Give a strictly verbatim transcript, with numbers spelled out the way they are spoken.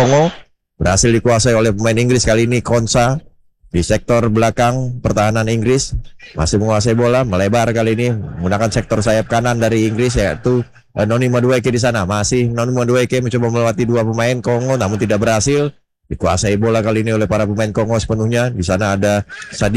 Kongo. Berhasil dikuasai oleh pemain Inggris kali ini Konsa. Di sektor belakang pertahanan Inggris masih menguasai bola, melebar kali ini menggunakan sektor sayap kanan dari Inggris, yaitu uh, Noni Madueke di sana. Masih Noni Madueke mencoba melewati dua pemain Kongo namun tidak berhasil. Dikuasai bola kali ini oleh para pemain Kongo sepenuhnya. Di sana ada Sadio